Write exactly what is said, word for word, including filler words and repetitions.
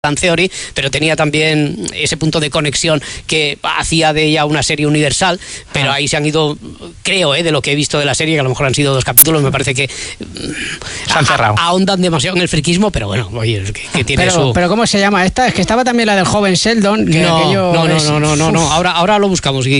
Bang Theory, pero tenía también ese punto de conexión que hacía de ella una serie universal, pero ah. ahí se han ido, creo, eh, de lo que he visto de la serie, que a lo mejor han sido dos capítulos, me parece que se han cerrado. Ahondan demasiado en el friquismo, pero bueno, oye, que, que tiene pero, su... pero ¿cómo se llama esta? Es que estaba también la del joven Sheldon. Que no, aquello no, no, es... no, no, no, no, ahora, ahora lo buscamos.